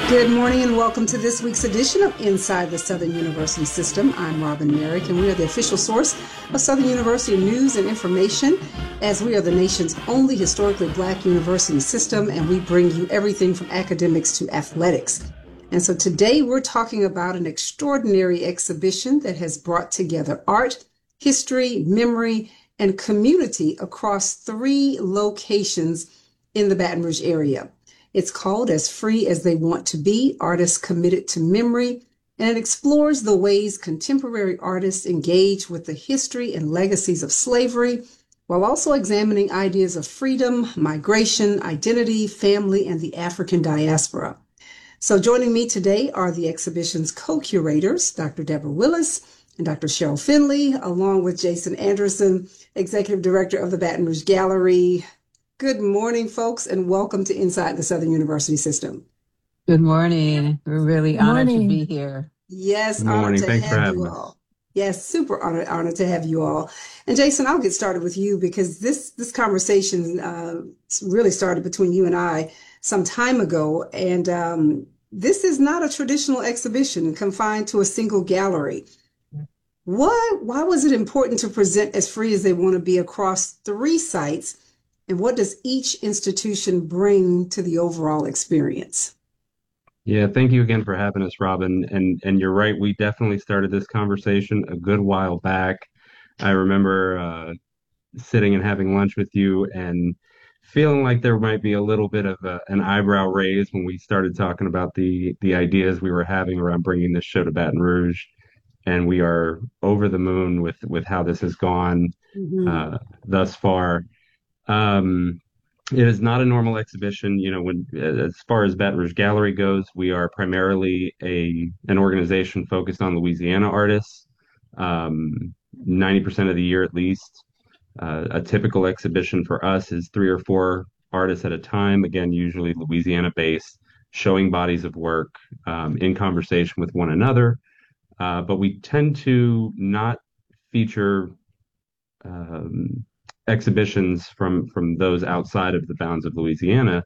Good morning and welcome to this week's edition of Inside the Southern University System. I'm Robin Merrick and we are the official source of Southern University news and information, as we are the nation's only historically Black university system, and we bring you everything from academics to athletics. And so today we're talking about an extraordinary exhibition that has brought together art, history, memory, and community across 3 locations in the Baton Rouge area. It's called As Free as They Want to Be, Artists Committed to Memory, and it explores the ways contemporary artists engage with the history and legacies of slavery, while also examining ideas of freedom, migration, identity, family, and the African diaspora. So joining me today are the exhibition's co-curators, Dr. Deborah Willis and Dr. Cheryl Finley, along with Jason Anderson, Executive Director of the Baton Rouge Gallery. Good morning, folks, and welcome to Inside the Southern University System. Good morning. We're really Good honored to morning. be here. Yes, Good honored morning. to Thanks for have having you us. all. Yes, super honored to have you all. And Jason, I'll get started with you because this conversation really started between you and I some time ago. And this is not a traditional exhibition confined to a single gallery. Why was it important to present As Free as They Want to Be across 3 sites? And what does each institution bring to the overall experience? Yeah, thank you again for having us, Robin. And you're right, we definitely started this conversation a good while back. I remember sitting and having lunch with you and feeling like there might be a little bit of an eyebrow raise when we started talking about the ideas we were having around bringing this show to Baton Rouge. And we are over the moon with how this has gone Mhm. thus far. Um, It is not a normal exhibition. As far as Baton Rouge Gallery goes, we are primarily an organization focused on Louisiana artists, 90% of the year at least. A typical exhibition for us is 3 or 4 artists at a time, again, usually Louisiana based, showing bodies of work in conversation with one another. But we tend to not feature um, exhibitions from those outside of the bounds of Louisiana.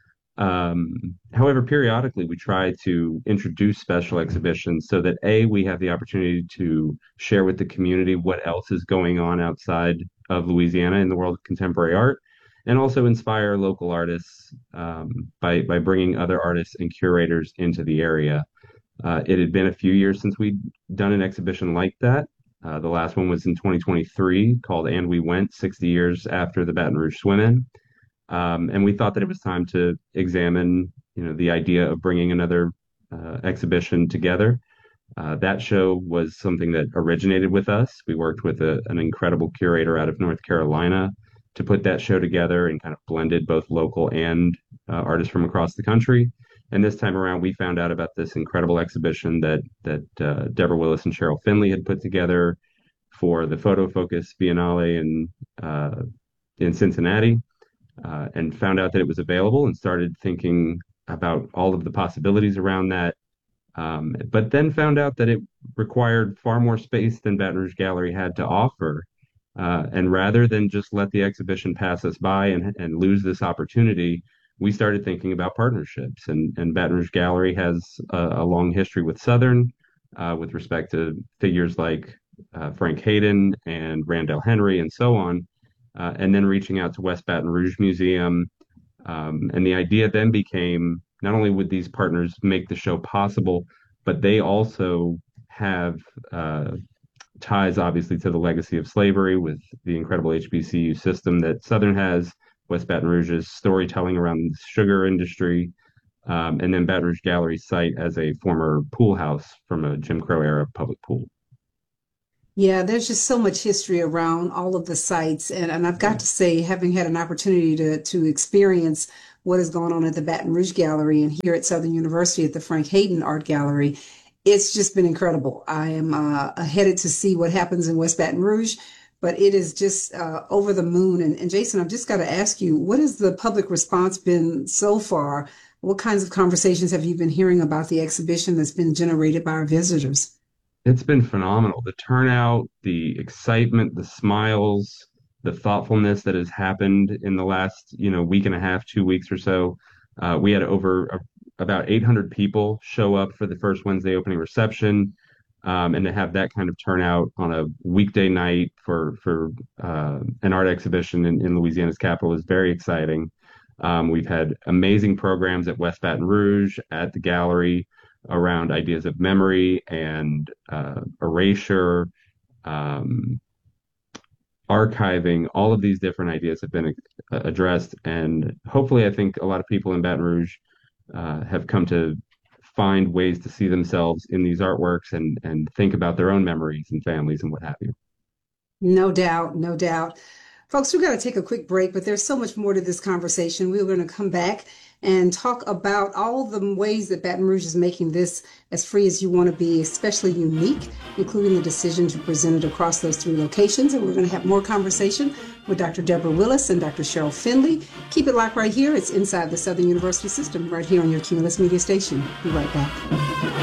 However, periodically we try to introduce special exhibitions so that we have the opportunity to share with the community what else is going on outside of Louisiana in the world of contemporary art, and also inspire local artists by bringing other artists and curators into the area. It had been a few years since we'd done an exhibition like that. The last one was in 2023 called And We Went, 60 years after the Baton Rouge swim-in. And we thought that it was time to examine, the idea of bringing another exhibition together. That show was something that originated with us. We worked with an incredible curator out of North Carolina to put that show together and kind of blended both local and artists from across the country. And this time around, we found out about this incredible exhibition that Deborah Willis and Cheryl Finley had put together for the Photo Focus Biennale in Cincinnati, and found out that it was available and started thinking about all of the possibilities around that. But then found out that it required far more space than Baton Rouge Gallery had to offer. And rather than just let the exhibition pass us by and lose this opportunity, we started thinking about partnerships. And Baton Rouge Gallery has a long history with Southern with respect to figures like Frank Hayden and Randall Henry and so on. And then reaching out to West Baton Rouge Museum. And the idea then became not only would these partners make the show possible, but they also have ties obviously to the legacy of slavery with the incredible HBCU system that Southern has, West Baton Rouge's storytelling around the sugar industry, and then Baton Rouge Gallery's site as a former pool house from a Jim Crow era public pool. Yeah, there's just so much history around all of the sites. And I've got Yeah. to say, having had an opportunity to experience what is going on at the Baton Rouge Gallery and here at Southern University at the Frank Hayden Art Gallery, it's just been incredible. I am headed to see what happens in West Baton Rouge, but it is just over the moon. And Jason, I've just got to ask you, what has the public response been so far? What kinds of conversations have you been hearing about the exhibition that's been generated by our visitors? It's been phenomenal. The turnout, the excitement, the smiles, the thoughtfulness that has happened in the last, week and a half, 2 weeks or so. We had over about 800 people show up for the first Wednesday opening reception. And to have that kind of turnout on a weekday night for an art exhibition in Louisiana's capital is very exciting. We've had amazing programs at West Baton Rouge, at the gallery, around ideas of memory and erasure, um, archiving. All of these different ideas have been addressed, and hopefully, I think a lot of people in Baton Rouge have come to find ways to see themselves in these artworks and think about their own memories and families and what have you. No doubt, no doubt. Folks, we're going to take a quick break, but there's so much more to this conversation. We're going to come back and talk about all the ways that Baton Rouge is making this as free as you want to be, especially unique, including the decision to present it across those 3 locations. And we're going to have more conversation with Dr. Deborah Willis and Dr. Cheryl Finley. Keep it locked right here. It's Inside the Southern University System right here on your Cumulus Media Station. Be right back.